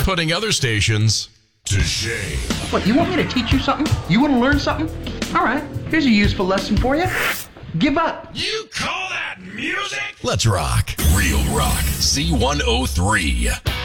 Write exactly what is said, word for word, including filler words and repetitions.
putting other stations to shame. What, you want me to teach you something? You want to learn something? All right, here's a useful lesson for you. Give up. You call that music? Let's rock. Real Rock C one oh three.